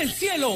del cielo.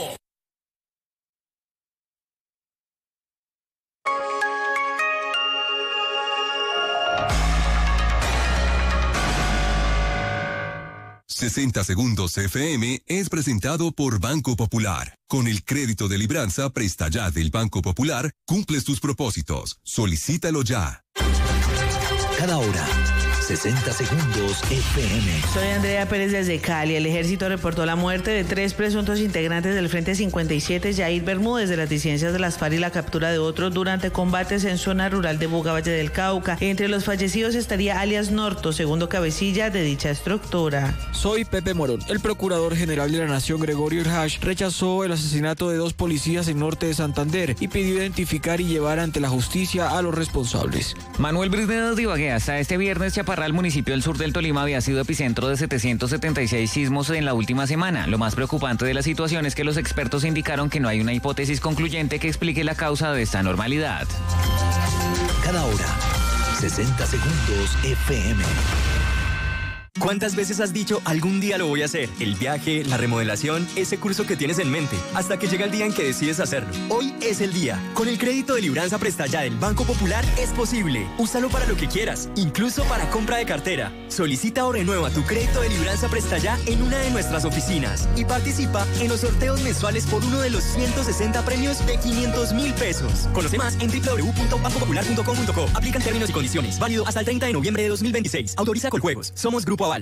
...60 Segundos FM es presentado por Banco Popular. Con el crédito de libranza Presta Ya del Banco Popular, cumples tus propósitos. Solicítalo ya. Cada hora, 60 Segundos FM. Soy Andrea Pérez desde Cali. El ejército reportó la muerte de 3 presuntos integrantes del Frente 57, Yair Bermúdez, de las disidencias de las FARC, y la captura de otros durante combates en zona rural de Buga, Valle del Cauca. Entre los fallecidos estaría alias Norto, segundo cabecilla de dicha estructura. Soy Pepe Morón. El procurador general de la Nación, Gregorio Irhash, rechazó el asesinato de 2 policías en norte de Santander y pidió identificar y llevar ante la justicia a los responsables. Manuel Brisnedo de Ibagué. Hasta este viernes, Chaparral, municipio del sur del Tolima, había sido epicentro de 776 sismos en la última semana. Lo más preocupante de la situación es que los expertos indicaron que no hay una hipótesis concluyente que explique la causa de esta anormalidad. Cada hora, 60 Segundos FM. ¿Cuántas veces has dicho algún día lo voy a hacer? El viaje, la remodelación, ese curso que tienes en mente, hasta que llega el día en que decides hacerlo. Hoy es el día. Con el crédito de libranza Presta Ya del Banco Popular es posible. Úsalo para lo que quieras, incluso para compra de cartera. Solicita o renueva tu crédito de libranza Presta Ya en una de nuestras oficinas y participa en los sorteos mensuales por uno de los 160 premios de 500.000 pesos. Conoce más en www.bancopopular.com.co. Aplican términos y condiciones. Válido hasta el 30 de noviembre de 2026. Autoriza Coljuegos. Somos Grupo Aval.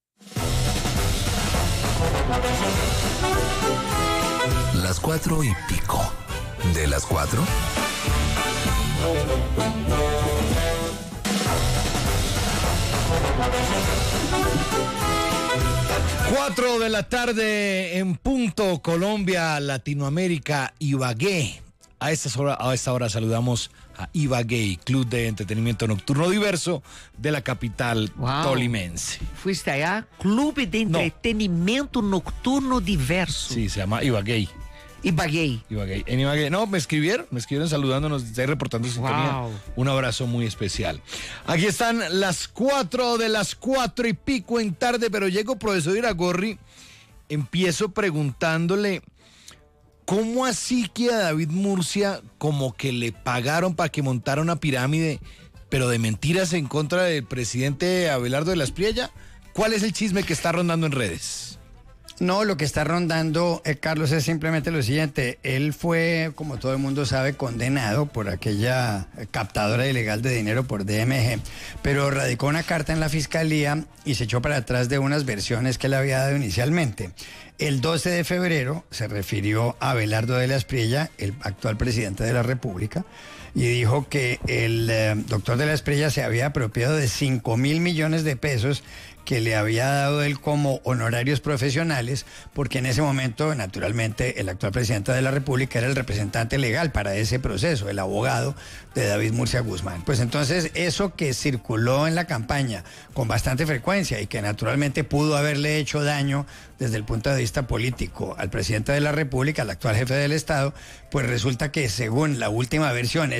Las 4:00 PM. ¿De las 4? Cuatro de la tarde en punto, Colombia, Latinoamérica, Ibagué. A esta hora saludamos a Ibagué, Club de Entretenimiento Nocturno Diverso de la capital tolimense. ¿Fuiste allá? Club de Entretenimiento Nocturno Diverso. Sí, se llama Ibagué. Ibagué. En Ibagué. No, me escribieron saludándonos, estoy reportando sintonía. Un abrazo muy especial. Aquí están las 4 de las 4:00 PM en tarde, pero llego, profesor Iragorri, empiezo preguntándole, ¿cómo así que a David Murcia como que le pagaron para que montara una pirámide, pero de mentiras, en contra del presidente Abelardo de la Espriella? ¿Cuál es el chisme que está rondando en redes? No, lo que está rondando, Carlos, es simplemente lo siguiente. Él fue, como todo el mundo sabe, condenado por aquella captadora ilegal de dinero por DMG, pero radicó una carta en la fiscalía y se echó para atrás de unas versiones que él había dado inicialmente. El 12 de febrero se refirió a Abelardo de la Espriella, el actual presidente de la República, y dijo que el doctor de la Espriella se había apropiado de 5.000 millones de pesos que le había dado él como honorarios profesionales, porque en ese momento, naturalmente, el actual presidente de la República era el representante legal para ese proceso, el abogado de David Murcia Guzmán. Pues entonces, eso que circuló en la campaña con bastante frecuencia y que naturalmente pudo haberle hecho daño desde el punto de vista político al presidente de la República, al actual jefe del Estado, pues resulta que según la última versión,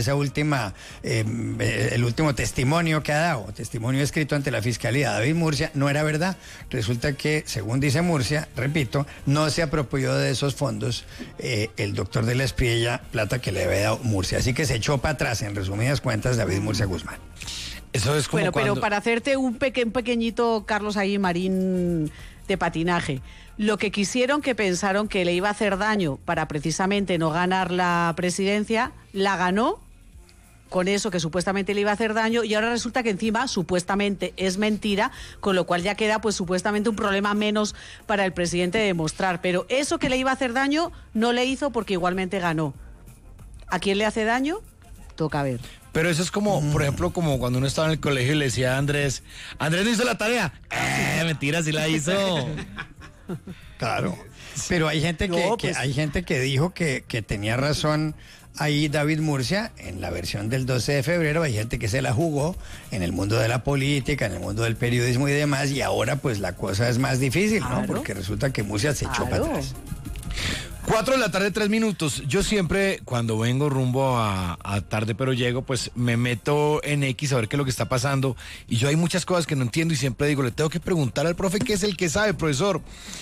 el último testimonio que ha dado, testimonio escrito ante la Fiscalía, David Murcia, no era verdad. Resulta que, según dice Murcia, repito, no se apropió de esos fondos el doctor de la Espriella, plata que le había dado Murcia. Así que se echó para atrás, en resumidas cuentas, David Murcia Guzmán. Eso es como pero para hacerte un pequeñito, Carlos, ahí, Marín, de patinaje. Lo que quisieron, que pensaron que le iba a hacer daño para precisamente no ganar la presidencia, la ganó con eso que supuestamente le iba a hacer daño, y ahora resulta que encima supuestamente es mentira, con lo cual ya queda pues supuestamente un problema menos para el presidente de demostrar. Pero eso que le iba a hacer daño no le hizo, porque igualmente ganó. ¿A quién le hace daño? Toca ver. Pero eso es como, por ejemplo, como cuando uno estaba en el colegio y le decía a Andrés no hizo la tarea. Mentira, sí la hizo. Claro. Pero hay gente hay gente que dijo que tenía razón ahí David Murcia en la versión del 12 de febrero. Hay gente que se la jugó en el mundo de la política, en el mundo del periodismo y demás, y ahora pues la cosa es más difícil, ¿no? Porque resulta que Murcia se echó para atrás. 4 de la tarde, 3 minutos. Yo siempre, cuando vengo rumbo a tarde, pero llego, pues me meto en X a ver qué es lo que está pasando. Y yo hay muchas cosas que no entiendo y siempre digo, le tengo que preguntar al profe, que es el que sabe, profesor.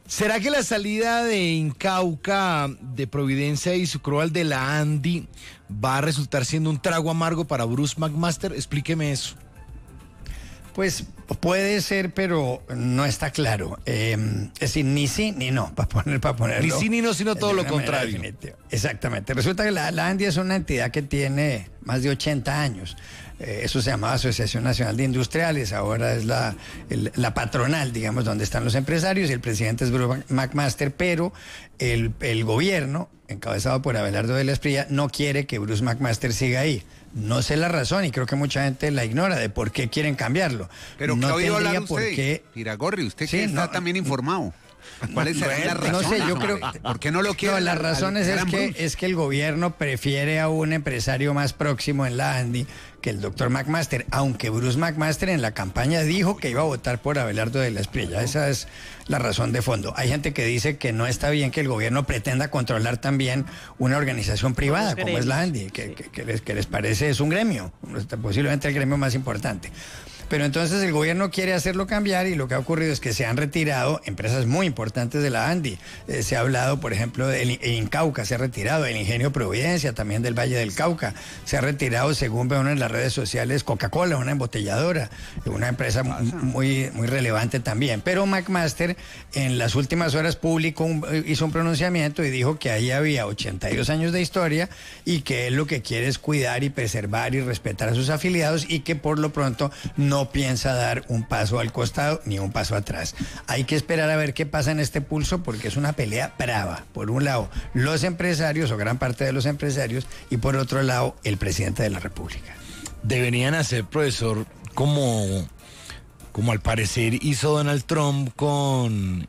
¿Será que la salida de Incauca, de Providencia y Sucroal de la Andi va a resultar siendo un trago amargo para Bruce McMaster? Explíqueme eso. Pues puede ser, pero no está claro. Es decir, ni sí ni no, para ponerlo. Ni sí ni no, sino todo lo contrario. Exactamente. Resulta que la ANDI es una entidad que tiene más de 80 años. Eso se llamaba Asociación Nacional de Industriales, ahora es la patronal, digamos, donde están los empresarios, y el presidente es Bruce McMaster, pero el gobierno, encabezado por Abelardo de la Espriella, no quiere que Bruce McMaster siga ahí. No sé la razón y creo que mucha gente la ignora de por qué quieren cambiarlo. Pero no ¿qué ha oído hablar por usted? Qué... Iragorri, usted que está también informado. ¿Cuáles serán las razones? No sé, yo creo... ¿Por qué no lo quieren? No, las razones es que el gobierno prefiere a un empresario más próximo en la ANDI que el doctor McMaster, aunque Bruce McMaster en la campaña dijo que iba a votar por Abelardo de la Espriella. Esa es la razón de fondo. Hay gente que dice que no está bien que el gobierno pretenda controlar también una organización privada como es la ANDI, que les parece es un gremio, posiblemente el gremio más importante. Pero entonces el gobierno quiere hacerlo cambiar y lo que ha ocurrido es que se han retirado empresas muy importantes de la ANDI. Se ha hablado, por ejemplo, del Incauca, se ha retirado, el Ingenio Providencia, también del Valle del Cauca. Se ha retirado, según veo en las redes sociales, Coca-Cola, una embotelladora, una empresa muy relevante también. Pero McMaster en las últimas horas hizo un pronunciamiento y dijo que ahí había 82 años de historia y que él lo que quiere es cuidar y preservar y respetar a sus afiliados y que por lo pronto no piensa dar un paso al costado ni un paso atrás. Hay que esperar a ver qué pasa en este pulso porque es una pelea brava. Por un lado, los empresarios o gran parte de los empresarios y por otro lado, el presidente de la República. Deberían hacer, profesor, como al parecer hizo Donald Trump con...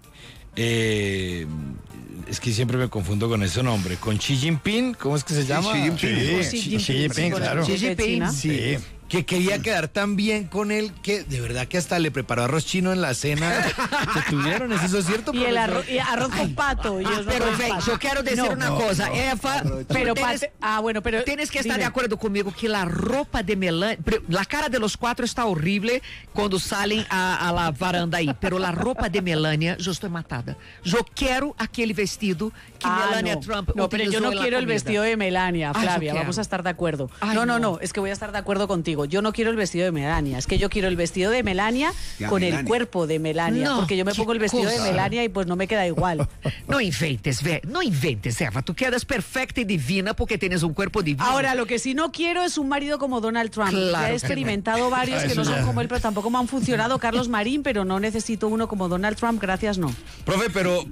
es que siempre me confundo con ese nombre. Con Xi Jinping, ¿cómo es que se llama? Xi Jinping, claro. Xi Jinping, sí. Que quería quedar tan bien con él que de verdad que hasta le preparó arroz chino en la cena que tuvieron. ¿Es eso cierto? Y el arroz con pato. Perfecto, yo quiero decir una cosa. Eva, pero tienes que estar de acuerdo conmigo que la ropa de Melania, la cara de los cuatro está horrible cuando salen a la varanda ahí, pero la ropa de Melania, yo estoy matada. Yo quiero aquel vestido que Melania Trump No, pero yo no quiero el vestido de Melania, Flavia, vamos a estar de acuerdo. No, es que voy a estar de acuerdo contigo. Yo no quiero el vestido de Melania, es que yo quiero el vestido de Melania con el cuerpo de Melania, porque yo me pongo el vestido de Melania y pues no me queda igual. No inventes, Eva, tú quedas perfecta y divina porque tienes un cuerpo divino. Ahora, lo que sí no quiero es un marido como Donald Trump. Claro, ya he experimentado varios que no son como él, pero tampoco me han funcionado. Carlos Marín, pero no necesito uno como Donald Trump, gracias, no. Profe, pero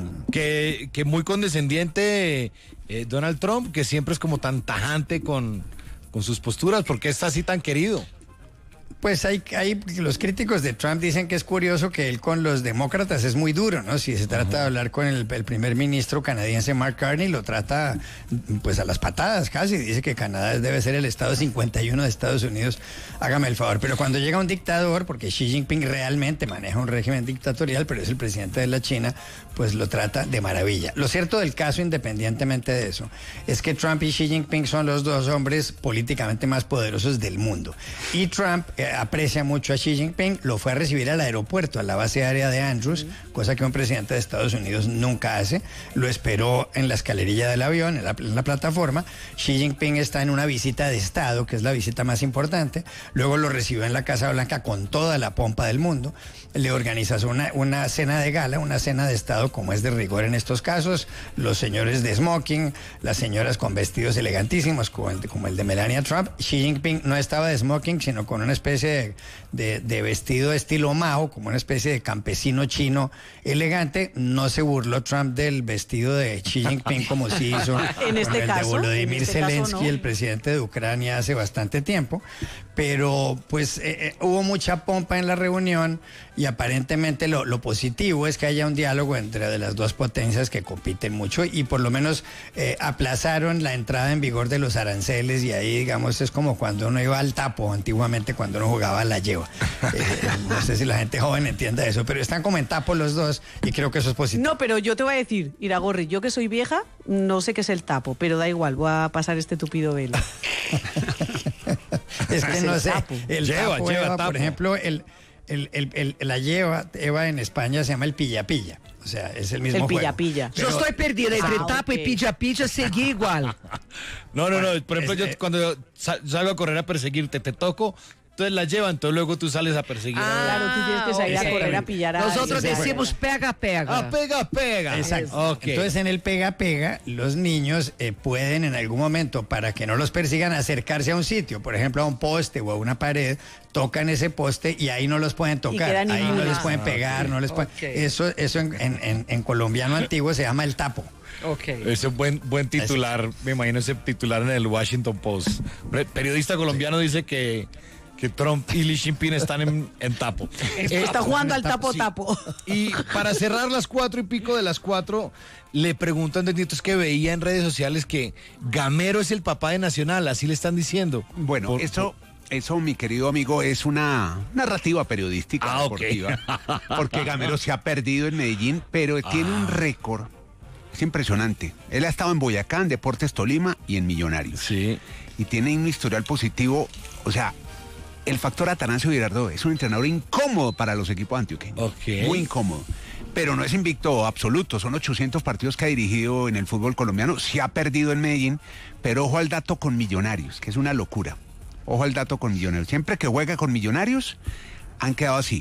que muy condescendiente Donald Trump, que siempre es como tan tajante con sus posturas, ¿por qué está así tan querido? Pues hay los críticos de Trump dicen que es curioso que él con los demócratas es muy duro, ¿no? Si se trata de hablar con el primer ministro canadiense Mark Carney, lo trata pues a las patadas casi, dice que Canadá debe ser el estado 51 de Estados Unidos, hágame el favor. Pero cuando llega un dictador, porque Xi Jinping realmente maneja un régimen dictatorial, pero es el presidente de la China, pues lo trata de maravilla. Lo cierto del caso, independientemente de eso, es que Trump y Xi Jinping son los dos hombres políticamente más poderosos del mundo. Y Trump aprecia mucho a Xi Jinping, lo fue a recibir al aeropuerto, a la base aérea de Andrews, cosa que un presidente de Estados Unidos nunca hace. Lo esperó en la escalerilla del avión, en la plataforma. Xi Jinping está en una visita de Estado, que es la visita más importante. Luego lo recibió en la Casa Blanca con toda la pompa del mundo. Le organizas una cena de gala, una cena de Estado, como es de rigor en estos casos. Los señores de smoking, las señoras con vestidos elegantísimos, como el de Melania Trump. Xi Jinping no estaba de smoking, sino con una especie de vestido estilo Mao, como una especie de campesino chino elegante. No se burló Trump del vestido de Xi Jinping como sí hizo en este el caso, de Volodymyr Zelensky, no. el presidente de Ucrania, hace bastante tiempo. Pero pues hubo mucha pompa en la reunión y aparentemente lo positivo es que haya un diálogo entre de las dos potencias que compiten mucho y por lo menos aplazaron la entrada en vigor de los aranceles y ahí digamos es como cuando uno iba al tapo antiguamente cuando uno jugaba a la lleva. No sé si la gente joven entienda eso, pero están como en tapo los dos y creo que eso es positivo. No, pero yo te voy a decir, Iragorri, yo que soy vieja, no sé qué es el tapo, pero da igual, voy a pasar este tupido velo. Es que no sé, el Lleva, tapo, tapo. por ejemplo, la lleva, Eva, en España se llama el pilla-pilla. O O sea, es el mismo juego. pilla-pilla. Yo estoy perdida entre tapa y pilla-pilla, seguí igual. No. Por ejemplo, yo cuando salgo a correr a perseguirte, te toco, entonces la llevan, entonces luego tú sales a perseguir. Claro, tú tienes que salir a correr a pillar a Nosotros alguien. decimos pega-pega. Ah, pega. Exacto. Okay. Entonces en el pega-pega, los niños pueden en algún momento, para que no los persigan, acercarse a un sitio, por ejemplo a un poste o a una pared, tocan ese poste y ahí no los pueden tocar, ahí no les pueden pegar, no les pueden... Eso en colombiano antiguo se llama el tapo. Okay. Ese es buen titular, me imagino ese titular en el Washington Post. Periodista colombiano dice que Trump y Xi Jinping están en tapo. Está jugando al tapo. Y para cerrar las 4 y pico de las 4, le preguntan de nietos que veía en redes sociales que Gamero es el papá de Nacional, así le están diciendo. Bueno, eso, mi querido amigo, es una narrativa periodística deportiva. Porque Gamero se ha perdido en Medellín, pero tiene un récord. Es impresionante. Él ha estado en Boyacá, en Deportes Tolima y en Millonarios. Sí. Y tiene un historial positivo, o sea... El factor Atanasio Girardot es un entrenador incómodo para los equipos antioqueños. Muy incómodo. Pero no es invicto absoluto. Son 800 partidos que ha dirigido en el fútbol colombiano. Sí ha perdido en Medellín, pero ojo al dato con Millonarios, que es una locura. Ojo al dato con Millonarios. Siempre que juega con Millonarios, han quedado así.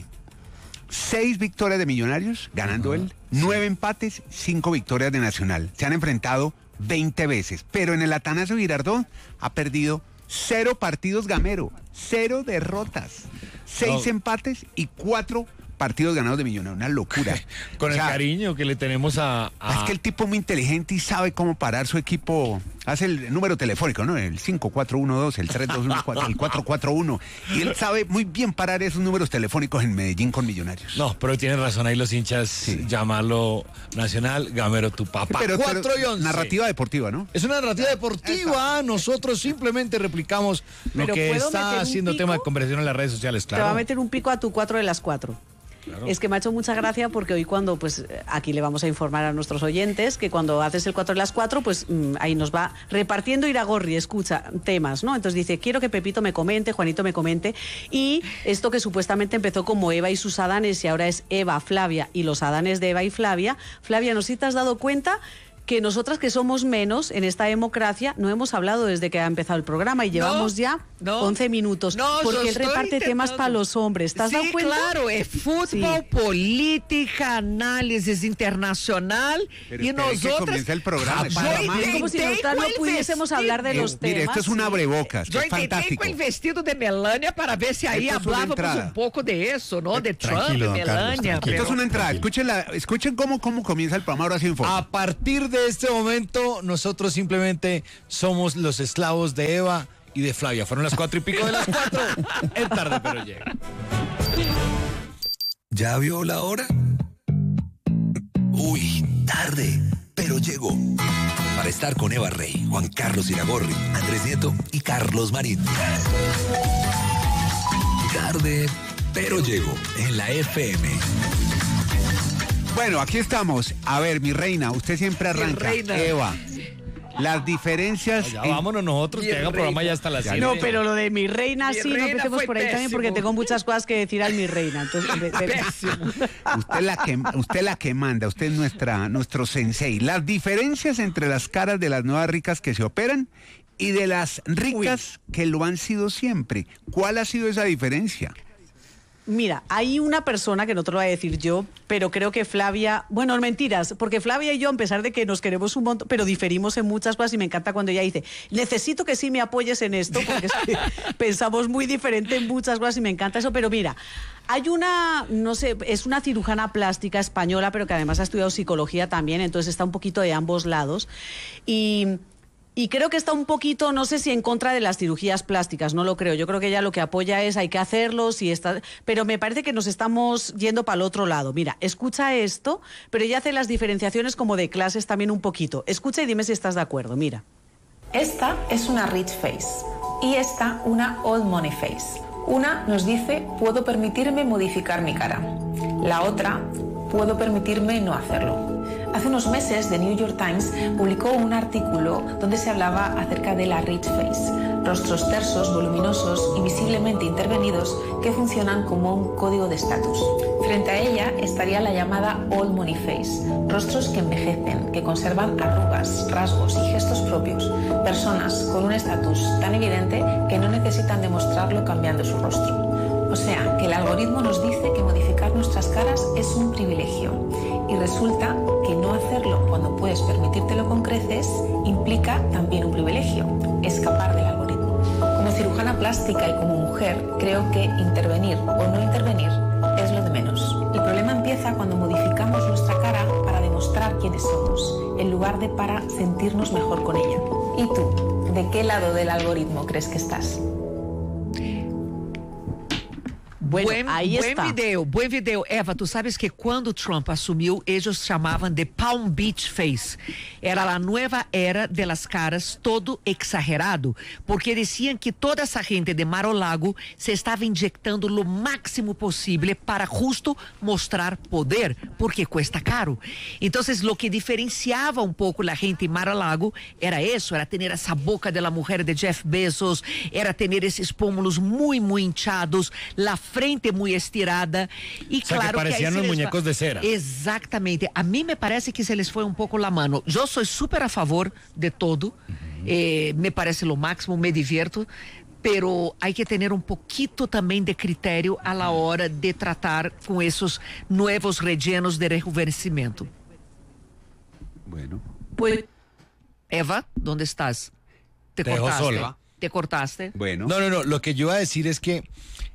6 victorias de Millonarios, ganando él. 9 empates, 5 victorias de Nacional. Se han enfrentado 20 veces. Pero en el Atanasio Girardot ha perdido 0 partidos Gamero, 0 derrotas, 6 empates y 4 partidos ganados de Millonarios. Una locura. Con el cariño que le tenemos a... Es que el tipo es muy inteligente y sabe cómo parar su equipo. Hace el número telefónico, ¿no? El 5412, el 3214, el 441. Y él sabe muy bien parar esos números telefónicos en Medellín con Millonarios. No, pero tienen razón ahí los hinchas, llamarlo Nacional, Gamero tu papá. Pero 4 y 11. Narrativa deportiva, ¿no? Es una narrativa deportiva. Nosotros simplemente replicamos lo que está haciendo tema de conversación en las redes sociales, claro. Te va a meter un pico a tu 4 de las 4. Claro. Es que me ha hecho mucha gracia porque hoy cuando, pues aquí le vamos a informar a nuestros oyentes que cuando haces el 4 de las 4, pues ahí nos va repartiendo Iragorri, escucha temas, ¿no? Entonces dice, quiero que Pepito me comente, Juanito me comente, y esto que supuestamente empezó como Eva y sus Adanes y ahora es Eva, Flavia y los Adanes de Eva y Flavia. Flavia, ¿no sé si te has dado cuenta que nosotras que somos menos en esta democracia no hemos hablado desde que ha empezado el programa y llevamos ya 11 minutos? Porque él reparte temas para los hombres. ¿Te has dado cuenta? Claro, es fútbol, política, análisis internacional. Pero y nosotros comienza el programa. Es como si nosotros no pudiésemos hablar de los temas. Mire, esto es un abrebocas. Yo intenté con el vestido de Melania para ver si ahí hablábamos un poco de eso, ¿no? De Trump, de Melania. Esto es una entrada. Escuchen cómo comienza el programa. Ahora sí informa. A partir de este momento, nosotros simplemente somos los esclavos de Eva y de Flavia. Fueron las 4 y pico de las 4. Es tarde, pero llega. ¿Ya vio la hora? Uy, tarde, pero llegó. Para estar con Eva Rey, Juan Carlos Iragorri, Andrés Nieto y Carlos Marín. Tarde, pero llegó en la FM. Bueno, aquí estamos. A ver, mi reina, usted siempre arranca. Eva, las diferencias... Ya vámonos nosotros, que haga programa ya hasta las 7. No, pero lo de mi reina sí, no empecemos por ahí también porque tengo muchas cosas que decir al mi reina. Entonces, Usted la que manda, usted es nuestro sensei. Las diferencias entre las caras de las nuevas ricas que se operan y de las ricas que lo han sido siempre. ¿Cuál ha sido esa diferencia? Mira, hay una persona que no te lo voy a decir yo, pero creo que Flavia, bueno, mentiras, porque Flavia y yo, a pesar de que nos queremos un montón, pero diferimos en muchas cosas y me encanta cuando ella dice, necesito que sí me apoyes en esto, porque es que pensamos muy diferente en muchas cosas y me encanta eso, pero mira, hay una, no sé, es una cirujana plástica española, pero que además ha estudiado psicología también, entonces está un poquito de ambos lados y creo que está un poquito, no sé si en contra de las cirugías plásticas, no lo creo. Yo creo que ella lo que apoya es hay que hacerlos y está, pero me parece que nos estamos yendo para el otro lado. Mira, escucha esto, pero ella hace las diferenciaciones como de clases también un poquito. Escucha y dime si estás de acuerdo, mira. Esta es una rich face y esta una old money face. Una nos dice, puedo permitirme modificar mi cara. La otra, puedo permitirme no hacerlo. Hace unos meses, The New York Times publicó un artículo donde se hablaba acerca de la rich face, rostros tersos, voluminosos y visiblemente intervenidos que funcionan como un código de estatus. Frente a ella estaría la llamada Old Money Face, rostros que envejecen, que conservan arrugas, rasgos y gestos propios, personas con un estatus tan evidente que no necesitan demostrarlo cambiando su rostro. O sea, que el algoritmo nos dice que modificar nuestras caras es un privilegio y resulta que no hacerlo cuando puedes permitírtelo con creces implica también un privilegio, escapar del algoritmo. Como cirujana plástica y como mujer, creo que intervenir o no intervenir es lo de menos. El problema empieza cuando modificamos nuestra cara para demostrar quiénes somos, en lugar de para sentirnos mejor con ella. ¿Y tú? ¿De qué lado del algoritmo crees que estás? Bueno, ahí está. Buen video. Eva, tú sabes que cuando Trump asumió, ellos llamaban de Palm Beach Face. Era la nueva era de las caras, todo exagerado, porque decían que toda esa gente de Mar-a-Lago se estaba inyectando lo máximo posible para justo mostrar poder, porque cuesta caro. Entonces, lo que diferenciaba un poco la gente en Mar-a-Lago era eso, era tener esa boca de la mujer de Jeff Bezos, era tener esos pómulos muy, muy hinchados, la frente muy estirada y o sea, claro que parecían que los muñecos de cera. Exactamente. A mí me parece que se les fue un poco la mano. Yo soy súper a favor de todo. Me parece lo máximo, me divierto. Pero hay que tener un poquito también de criterio a la hora de tratar con esos nuevos rellenos de rejuvenecimiento. Bueno. Pues, Eva, ¿dónde estás? Te cortaste. Sola. ¿Te cortaste? Bueno. No. Lo que yo iba a decir es que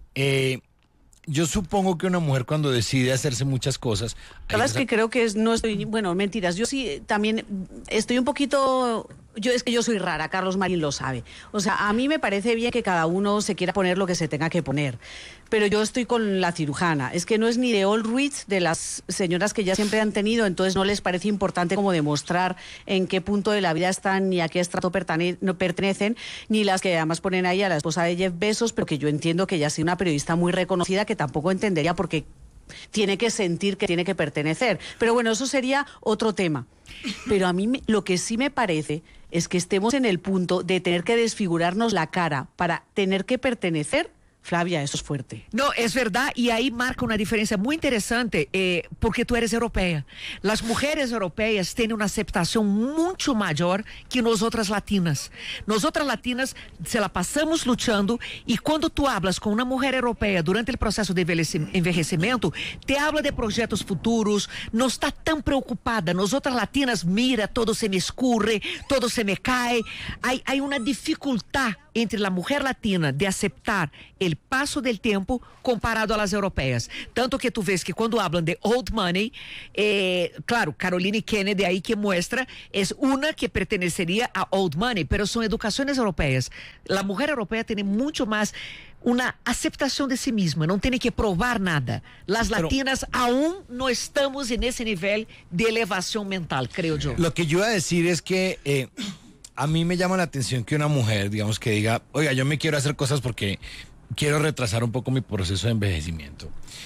yo supongo que una mujer cuando decide hacerse muchas cosas... La verdad es que creo que no estoy... Bueno, mentiras. Yo sí también estoy un poquito... Es que yo soy rara, Carlos Marín lo sabe. O sea, a mí me parece bien que cada uno se quiera poner lo que se tenga que poner. Pero yo estoy con la cirujana. Es que no es ni de all rich, de las señoras que ya siempre han tenido, entonces no les parece importante como demostrar en qué punto de la vida están ni a qué estrato no pertenecen, ni las que además ponen ahí a la esposa de Jeff Bezos, pero que yo entiendo que ella ha sido una periodista muy reconocida que tampoco entendería por qué tiene que sentir que tiene que pertenecer. Pero bueno, eso sería otro tema. Pero a mí lo que sí me parece es que estemos en el punto de tener que desfigurarnos la cara para tener que pertenecer. Flavia, eso es fuerte. No, es verdad, y ahí marca una diferencia muy interesante, porque tú eres europea. Las mujeres europeas tienen una aceptación mucho mayor que nosotras latinas. Nosotras latinas se la pasamos luchando, y cuando tú hablas con una mujer europea durante el proceso de envejecimiento, te habla de proyectos futuros, no está tan preocupada. Nosotras latinas, mira, todo se me escurre, todo se me cae. Hay una dificultad entre la mujer latina de aceptar el paso del tiempo comparado a las europeas. Tanto que tú ves que cuando hablan de old money, claro, Caroline Kennedy ahí que muestra, es una que pertenecería a old money, pero son educaciones europeas. La mujer europea tiene mucho más una aceptación de sí misma, no tiene que probar nada. Las latinas aún no estamos en ese nivel de elevación mental, creo yo. Lo que yo iba a decir es que a mí me llama la atención que una mujer, digamos, que diga, oiga, yo me quiero hacer cosas porque quiero retrasar un poco mi proceso de envejecimiento.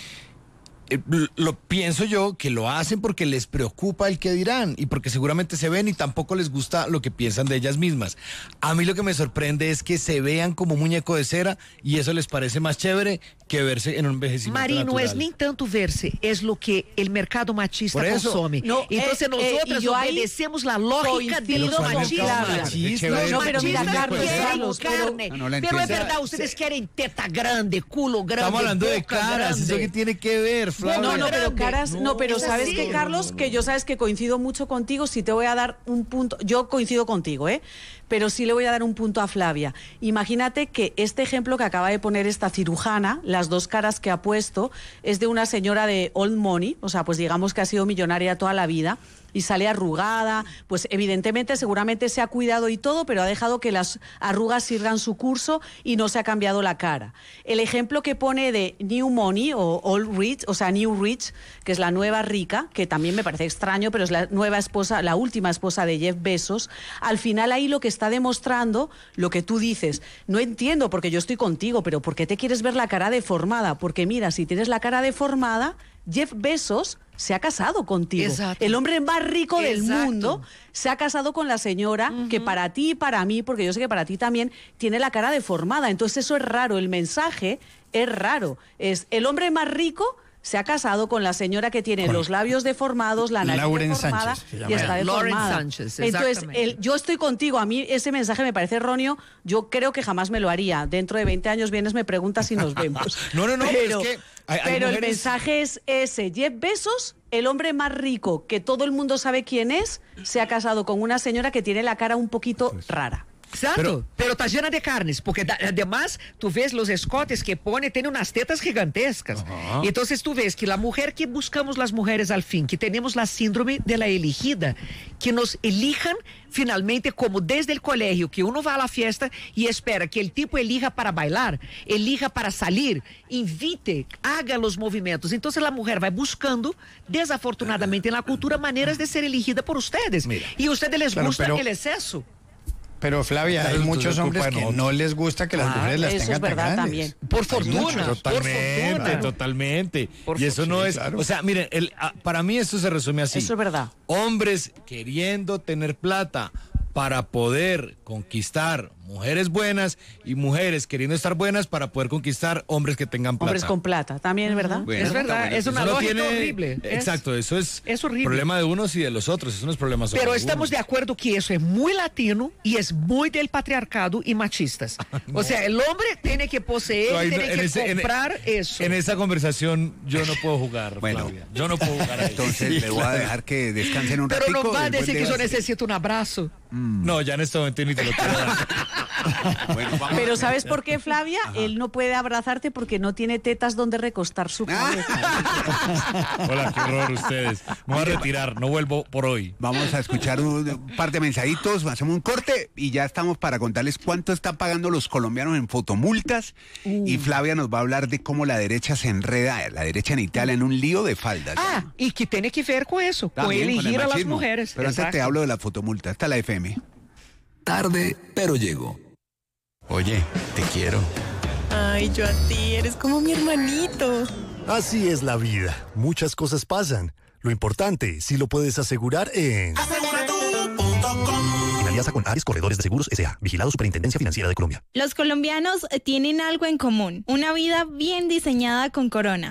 Lo pienso yo que lo hacen porque les preocupa el que dirán y porque seguramente se ven y tampoco les gusta lo que piensan de ellas mismas. A mí lo que me sorprende es que se vean como muñeco de cera y eso les parece más chévere que verse en un envejecimiento Mari, natural. no es ni tanto verse, es lo que el mercado machista consome. No, entonces nosotras obedecemos la lógica de los machistas. No, pero mira, Carlos, carne. Pero es verdad, ustedes quieren teta grande, culo grande. Estamos hablando de caras, grande. ¿eso qué tiene que ver? No, pero caras, no, pero sabes que, Carlos, que yo sabes que coincido mucho contigo, si te voy a dar un punto, yo coincido contigo, pero sí le voy a dar un punto a Flavia. Imagínate que este ejemplo que acaba de poner esta cirujana, las dos caras que ha puesto, es de una señora de old money, o sea, pues digamos que ha sido millonaria toda la vida, y sale arrugada, pues evidentemente seguramente se ha cuidado y todo, pero ha dejado que las arrugas sigan su curso y no se ha cambiado la cara. El ejemplo que pone de New Money o Old Rich, o sea, New Rich, que es la nueva rica, que también me parece extraño, pero es la nueva esposa, la última esposa de Jeff Bezos, al final ahí lo que está demostrando, lo que tú dices, no entiendo porque yo estoy contigo, pero ¿por qué te quieres ver la cara deformada? Porque mira, si tienes la cara deformada, Jeff Bezos se ha casado contigo. Exacto. El hombre más rico del mundo se ha casado con la señora que para ti y para mí, porque yo sé que para ti también, tiene la cara deformada. Entonces eso es raro, el mensaje es raro. Es el hombre más rico se ha casado con la señora que tiene los labios deformados, la nariz deformada y está deformada. Sánchez, entonces, yo estoy contigo, a mí ese mensaje me parece erróneo, yo creo que jamás me lo haría. Dentro de 20 años vienes, me preguntas si nos vemos. No, pero, es que pero mujeres... el mensaje es ese. Jeff Bezos, el hombre más rico que todo el mundo sabe quién es, se ha casado con una señora que tiene la cara un poquito rara. Exacto, pero está llena de carnes, porque además tú ves los escotes que pone, tiene unas tetas gigantescas. Entonces tú ves que la mujer que buscamos las mujeres al fin, que tenemos la síndrome de la elegida, que nos elijan finalmente como desde el colegio, que uno va a la fiesta y espera que el tipo elija para bailar, elija para salir, invite, haga los movimientos. Entonces la mujer va buscando, desafortunadamente en la cultura, maneras de ser elegida por ustedes. Mira, y a ustedes les gusta el exceso. Pero Flavia, hay muchos hombres que no les gusta que las mujeres las eso tengan es verdad tan también. grandes. Por fortuna. Totalmente. Y eso no es, o sea, miren, para mí esto se resume así. Eso es verdad. Hombres queriendo tener plata para poder conquistar mujeres buenas y mujeres queriendo estar buenas para poder conquistar hombres que tengan plata. Hombres con plata, también es verdad. Bueno, es verdad, es una lógica horrible. Exacto, eso es horrible. Problema de unos y de los otros, eso no es problema solo Pero de estamos unos. de acuerdo que eso es muy latino y es muy del patriarcado y machistas. No. O sea, el hombre tiene que poseer, tiene que comprar eso. En esa conversación yo no puedo jugar, bueno, Flavia. Yo no puedo jugar a eso. Entonces le voy a dejar que descansen un Pero ratico. no va a decir que yo necesito un abrazo. No, ya en este momento ni te lo quiero dar. Bueno, pero ¿sabes por qué, Flavia? Él no puede abrazarte porque no tiene tetas donde recostar su cabeza. Hola, qué horror ustedes. Me voy a retirar, no vuelvo por hoy. Vamos a escuchar un par de mensajitos, hacemos un corte y ya estamos para contarles cuánto están pagando los colombianos en fotomultas. Y Flavia nos va a hablar de cómo la derecha se enreda, la derecha en Italia, en un lío de faldas. Y que tiene que ver con eso, también, con elegir con a las mujeres. Pero antes te hablo de la fotomulta, está la FM. Tarde, pero llego. Oye, te quiero. Ay, yo a ti, eres como mi hermanito. Así es la vida. Muchas cosas pasan. Lo importante, si lo puedes asegurar en... Aseguratu.com. En alianza con Ares Corredores de Seguros S.A. Vigilado Superintendencia Financiera de Colombia. Los colombianos tienen algo en común. Una vida bien diseñada con Corona.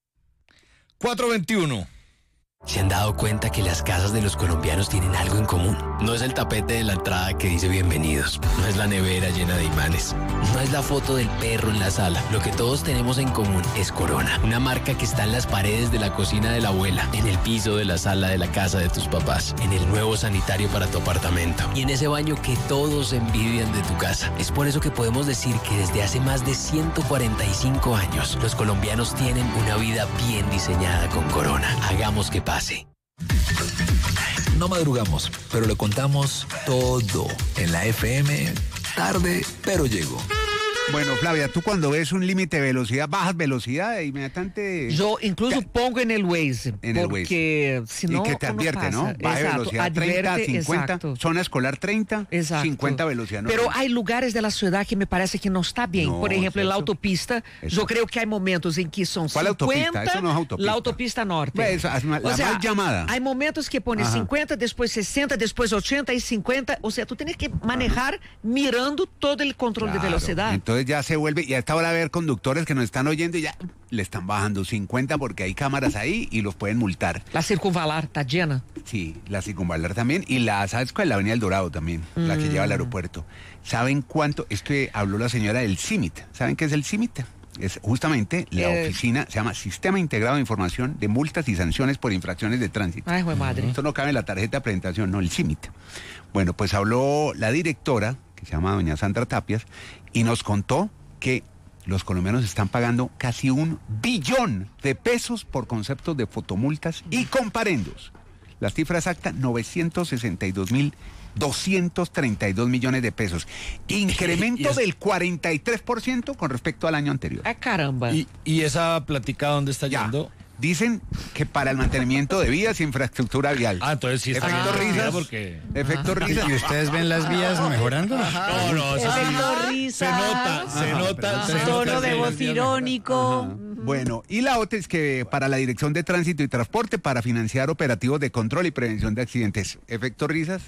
421. ¿Se han dado cuenta que las casas de los colombianos tienen algo en común? No es el tapete de la entrada que dice bienvenidos, no es la nevera llena de imanes, no es la foto del perro en la sala. Lo que todos tenemos en común es Corona, una marca que está en las paredes de la cocina de la abuela, en el piso de la sala de la casa de tus papás, en el nuevo sanitario para tu apartamento y en ese baño que todos envidian de tu casa. Es por eso que podemos decir que desde hace más de 145 años, los colombianos tienen una vida bien diseñada con Corona. Hagamos que pase. No madrugamos, pero lo contamos todo en la FM. Tarde, pero llego. Bueno, Flavia, tú cuando ves un límite de velocidad, bajas velocidad e inmediatamente... Yo incluso pongo en el Waze, porque si no... Y que te advierte, ¿no? Baje velocidad 30, 50, zona escolar 30, 50 velocidad. No, pero hay lugares de la ciudad que me parece que no está bien. Por ejemplo, en la autopista, yo creo que hay momentos en que son 50... autopista? Eso no es autopista. La autopista norte. La mal llamada. Hay momentos que pones 50, después 60, después 80 y 50. O sea, tú tienes que manejar mirando todo el control de velocidad. Entonces ya se vuelve, y a esta hora ver conductores que nos están oyendo y ya le están bajando 50 porque hay cámaras ahí y los pueden multar. La circunvalar está llena. Sí, la circunvalar también y ¿sabes cuál? La Avenida El Dorado también, la que lleva al aeropuerto. ¿Saben cuánto? Es que habló la señora del CIMIT. ¿Saben qué es el CIMIT? Es justamente la oficina, se llama Sistema Integrado de Información de Multas y Sanciones por Infracciones de Tránsito. Ay, jue madre. Esto no cabe en la tarjeta de presentación, no, el CIMIT. Bueno, pues habló la directora, que se llama doña Sandra Tapias, y nos contó que los colombianos están pagando casi $1 billón por conceptos de fotomultas y comparendos. La cifra exacta, 962.232 millones de pesos. Incremento del 43% con respecto al año anterior. ¡Ah, caramba! ¿Y esa platicada dónde está yendo? Dicen que para el mantenimiento de vías y infraestructura vial. Entonces sí está efecto risas. Porque... Efecto risas. ¿Y ustedes ven las vías mejorando? No, eso efecto sí. risas. Se nota. Tono de voz irónico. Bueno, y la otra es que para la Dirección de Tránsito y Transporte, para financiar operativos de control y prevención de accidentes. ¿Efecto risas?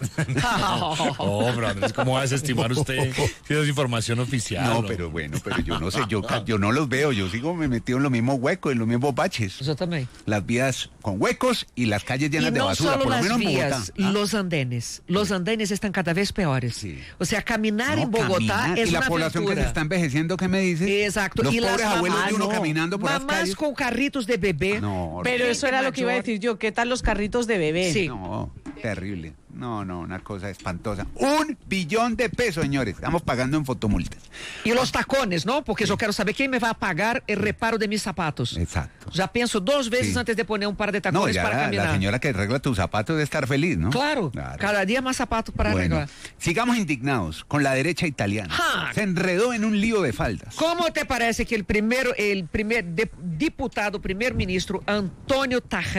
Oh, pero Andrés, ¿cómo va a desestimar usted si es información oficial? No, pero bueno, pero yo no sé, yo no los veo, yo sigo me metido en los mismos huecos, en los mismos baches. Yo también. Las vías con huecos y las calles llenas de basura, por lo menos en Bogotá. Los andenes. Los andenes están cada vez peores. Sí. O sea, caminar en Bogotá es y la una población aventura. Que se está envejeciendo, ¿qué me dices? Exacto. Los y pobres las abuelos de uno mamás, caminando por las mamás calles. con carritos de bebé. No, pero eso era lo que iba a decir yo. ¿Qué tal los carritos de bebé? Sí. No, terrible. No, una cosa espantosa. 1 billón de pesos, señores. Estamos pagando en fotomultas. Y los tacones, ¿no? Porque yo quiero saber quién me va a pagar el reparo de mis zapatos. Exacto. Ya pienso 2 veces antes de poner un par de tacones para caminar. La señora que arregla tus zapatos debe estar feliz, ¿no? Claro. Cada día más zapatos para arreglar. Sigamos indignados con la derecha italiana. Se enredó en un lío de faldas. ¿Cómo te parece que el primer diputado, primer ministro Antonio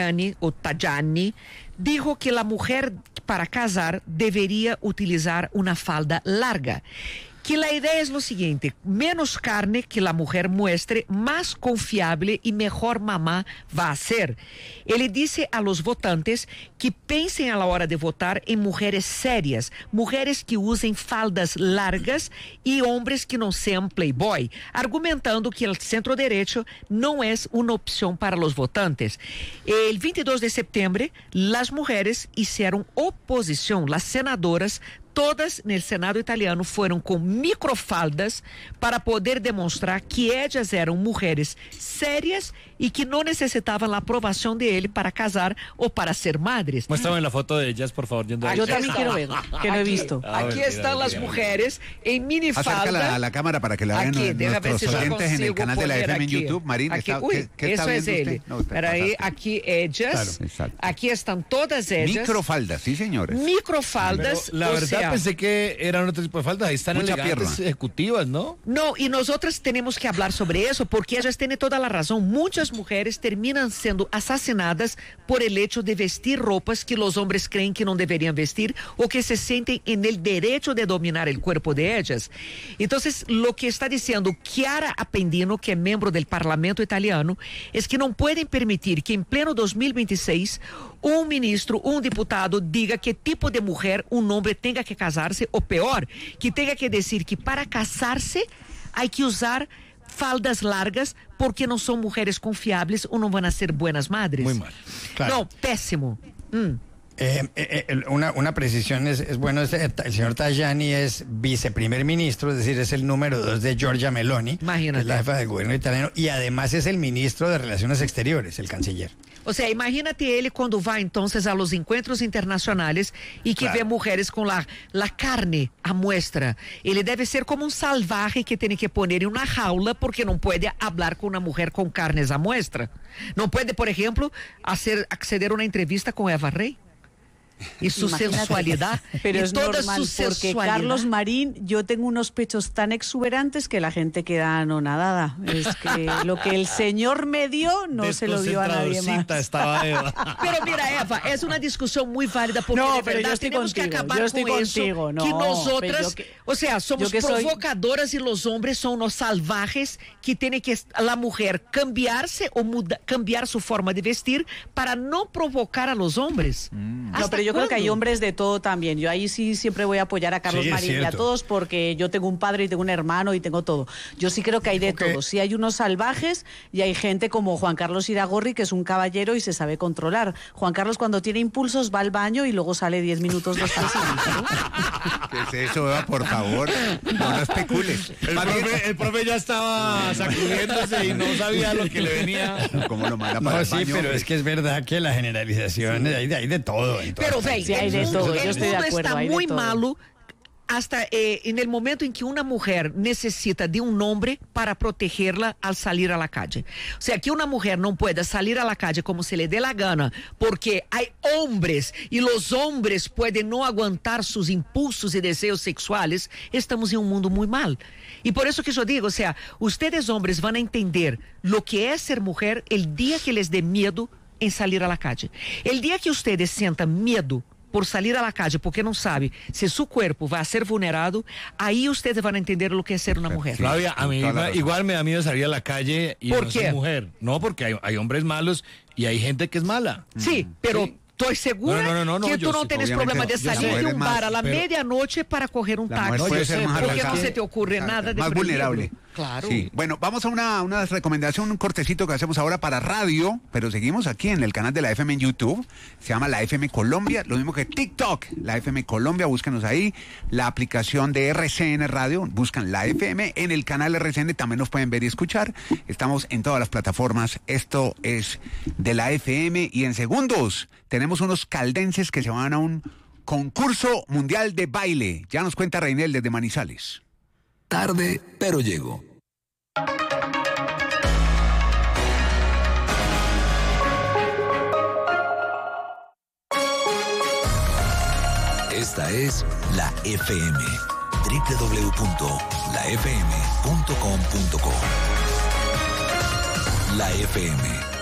Tajani, dijo que la mujer para casar debería utilizar una falda larga? Que la idea es lo siguiente: menos carne que la mujer muestre, más confiable y mejor mamá va a ser. Él dice a los votantes que piensen a la hora de votar en mujeres serias, mujeres que usen faldas largas y hombres que no sean playboy, argumentando que el centro derecho no es una opción para los votantes. El 22 de septiembre, las mujeres hicieron oposición, las senadoras todas en el Senado italiano fueron con microfaldas para poder demostrar que ellas eran mujeres serias y que no necesitaban la aprobación de él para casar o para ser madres. Muéstrame la foto de ellas, por favor. Yo también quiero ver, que no he visto. Aquí están las mujeres en minifalda. Acércala a la cámara para que la vean nuestros oyentes en el canal de la FM en YouTube. Marina, ¿qué está eso es viendo él. usted? No, pero ahí, aquí ellas, aquí están todas ellas. Microfaldas, sí, señores. Microfaldas. Pero la verdad pensé que eran otro tipo de faldas. Ahí están elegantes ejecutivas, ¿no? No, y nosotras tenemos que hablar sobre eso porque ellas tienen toda la razón. Muchas mujeres terminan siendo asesinadas por el hecho de vestir ropas que los hombres creen que no deberían vestir o que se sienten en el derecho de dominar el cuerpo de ellas. Entonces, lo que está diciendo Chiara Appendino, que es miembro del Parlamento italiano, es que no pueden permitir que en pleno 2026 un ministro, un diputado diga qué tipo de mujer un hombre tenga que casarse, o peor, que tenga que decir que para casarse hay que usar faldas largas porque no son mujeres confiables o no van a ser buenas madres. Muy mal. Claro. No, pésimo. Una precisión es bueno. El señor Tajani es viceprimer ministro, es decir, es el número 2 de Giorgia Meloni, imagínate, que es la jefa del gobierno italiano, y además es el ministro de Relaciones Exteriores, el canciller. O sea, imagínate él cuando va entonces a los encuentros internacionales y que ve mujeres con la carne a muestra. Él debe ser como un salvaje que tiene que poner en una jaula porque no puede hablar con una mujer con carnes a muestra. No puede, por ejemplo, acceder a una entrevista con Eva Rey. Y su sensualidad. Pero y es toda normal, su porque sensualidad. Carlos Marín, yo tengo unos pechos tan exuberantes que la gente queda anonadada. Es que lo que el señor me dio no se lo dio a nadie más. Estaba Eva. Pero mira, Eva, es una discusión muy válida porque no, de pero verdad yo estoy tenemos contigo, que acabar yo estoy con contigo, eso. no, que nosotras, o sea, somos provocadoras y los hombres son unos salvajes que tienen que la mujer cambiarse o cambiar su forma de vestir para no provocar a los hombres. No, pero yo creo que hay hombres de todo también. Yo ahí sí siempre voy a apoyar a Carlos Marín y a todos porque yo tengo un padre y tengo un hermano y tengo todo. Yo sí creo que hay de todo. Sí hay unos salvajes y hay gente como Juan Carlos Iragorri, que es un caballero y se sabe controlar. Juan Carlos cuando tiene impulsos va al baño y luego sale 10 minutos después. ¿Qué es eso, Eva? Por favor, no especules. El profe ya estaba sacudiéndose y no sabía lo que le venía. ¿Cómo lo manda para el baño? Sí, pero es que es verdad que la generalización hay de todo. Pero ve, sí, hay de todo. Yo estoy de acuerdo, está muy malo hasta en el momento en que una mujer necesita de un hombre para protegerla al salir a la calle. O sea, que una mujer no pueda salir a la calle como se le dé la gana porque hay hombres y los hombres pueden no aguantar sus impulsos y deseos sexuales. Estamos en un mundo muy mal. Y por eso que yo digo, o sea, ustedes hombres van a entender lo que es ser mujer el día que les dé miedo en salir a la calle. El día que ustedes sientan miedo por salir a la calle porque no sabe si su cuerpo va a ser vulnerado, ahí ustedes van a entender lo que es ser una mujer. Flavia, a mí igual me da miedo salir a la calle y ¿Por no qué? ser mujer. No, porque hay hombres malos y hay gente que es mala. Sí, pero... Sí. Estoy segura que tú no tienes problema de salir de un bar a la medianoche para coger un taxi. Porque no se te ocurre nada de más vulnerable. Claro. Sí. Bueno, vamos a una recomendación, un cortecito que hacemos ahora para radio, pero seguimos aquí en el canal de la FM en YouTube. Se llama la FM Colombia, lo mismo que TikTok, la FM Colombia, búsquenos ahí. La aplicación de RCN Radio, buscan la FM. En el canal RCN también nos pueden ver y escuchar. Estamos en todas las plataformas. Esto es de la FM y en segundos tenemos unos caldenses que se van a un concurso mundial de baile. Ya nos cuenta Reinel desde Manizales. Tarde, pero llego. Esta es la FM. www.lafm.com.co. La FM.